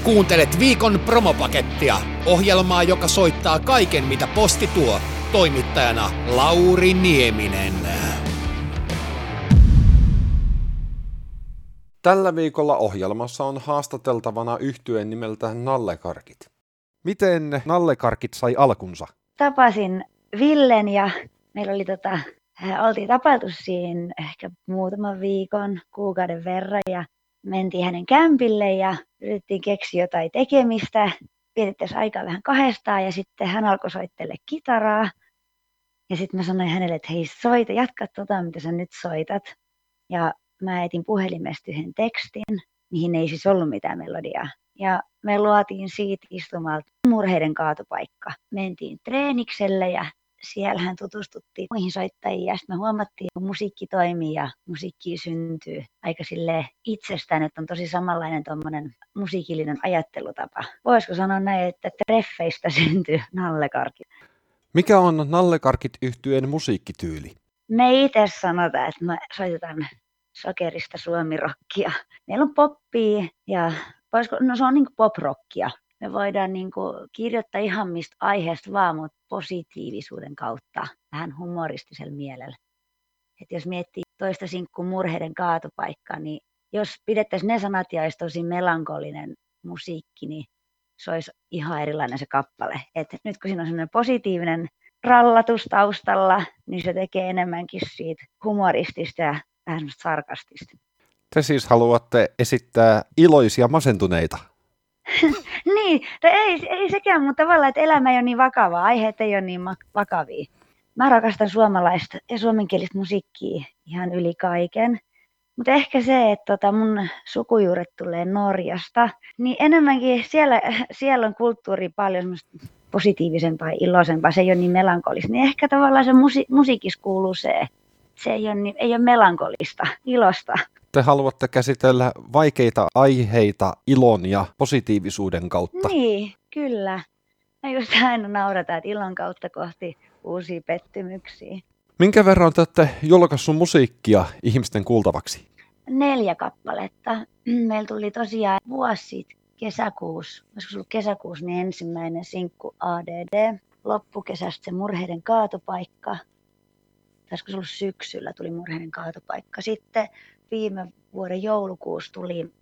Kuuntelet viikon promopakettia, ohjelmaa, joka soittaa kaiken, mitä posti tuo. Toimittajana Lauri Nieminen. Tällä viikolla ohjelmassa on haastateltavana yhtyeen nimeltä Nallekarkit. Miten Nallekarkit sai alkunsa? Tapasin Villen ja meillä oli oltiin tapailtu siinä ehkä muutaman viikon, kuukauden verran ja mentiin hänen kämpille ja yritettiin keksiä jotain tekemistä. Vietettäisiin aikaa vähän kahdestaan ja sitten hän alkoi soittele kitaraa. Ja sitten mä sanoin hänelle, että hei soita, jatka mitä sä nyt soitat. Ja mä etin puhelimesta yhden tekstin, mihin ei siis ollut mitään melodiaa. Ja me luotiin siitä istumalta Murheiden kaatopaikka. Mentiin treenikselle ja siellähän tutustuttiin muihin soittajiin ja sitten me huomattiin, että musiikki toimii ja musiikki syntyy aika silleen itsestään, että on tosi samanlainen tuommoinen musiikillinen ajattelutapa. Voisiko sanoa näin, että treffeistä syntyy Nallekarkit? Mikä on Nallekarkit yhtyeen musiikkityyli? Me itse sanotaan, että me soitetaan sokerista suomirokkia. Meillä on poppia ja se on niin kuin poprockia. Me voidaan kirjoittaa ihan mistä aiheesta vaan, mutta positiivisuuden kautta, vähän humoristisella mielellä. Et jos miettii toista sinkkua Murheiden kaatopaikkaa, niin jos pidettäisiin ne sanat ja olisi tosi melankolinen musiikki, niin se olisi ihan erilainen se kappale. Et nyt kun siinä on sellainen positiivinen rallatus taustalla, niin se tekee enemmänkin siitä humoristista ja vähän semmoista sarkastista. Te siis haluatte esittää iloisia masentuneita? Niin, ei sekään, mutta tavallaan, että elämä ei ole niin vakavaa, aiheet ei ole niin vakavia. Mä rakastan suomalaista ja suomenkielistä musiikkia ihan yli kaiken. Mutta ehkä se, että mun sukujuuret tulee Norjasta, niin enemmänkin siellä on kulttuuri paljon positiivisempaa ja iloisempaa, se ei ole niin melankolista. Niin ehkä tavallaan se musiikissa kuuluu se ei ole melankolista, ilosta. Te haluatte käsitellä vaikeita aiheita ilon ja positiivisuuden kautta. Niin, kyllä. Mä just aina naurataan, että ilon kautta kohti uusia pettymyksiä. Minkä verran te olette julkaissut musiikkia ihmisten kuultavaksi? 4 kappaletta. Meillä tuli tosiaan vuosi sitten kesäkuussa, olisiko se ollut kesäkuussa, niin ensimmäinen sinkku ADD. Loppukesästä se Murheiden kaatopaikka. Olisiko se ollut syksyllä tuli Murheiden kaatopaikka. Sitten viime vuoden joulukuussa tuli